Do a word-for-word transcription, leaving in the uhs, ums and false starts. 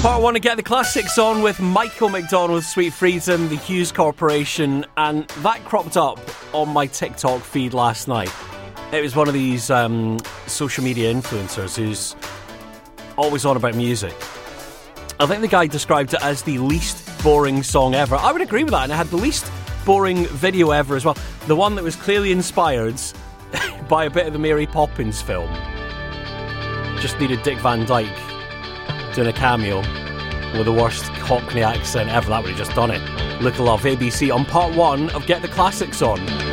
Part one to Get the Classics on with Michael McDonald, Sweet Freedom, the Hughes Corporation, and that cropped up on my TikTok feed last night. It was one of these um, social media influencers who's always on about music. I think the guy described it as the least boring song ever. I would agree with that, and it had the least boring video ever as well. The one that was clearly inspired by a bit of the Mary Poppins film. Just needed Dick Van Dyke doing a cameo with the worst Cockney accent ever. That would have just done it. Little Love, A B C on part one of Get the Classics On.